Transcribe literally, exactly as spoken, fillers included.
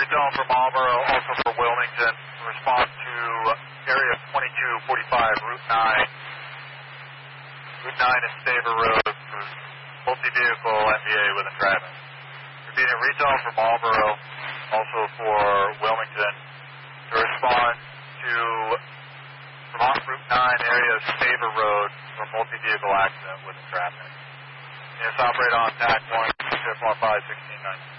Retone for Marlboro, also for Wilmington. Response to area twenty-two forty-five, Route nine. Route nine is Staver Road for multi-vehicle N V A within traffic. Repeating retone for Marlboro, also for Wilmington. To respond to Vermont Route nine area of Staver Road for multi-vehicle accident within traffic. Units operate on T A C one, F R five sixteen ninety.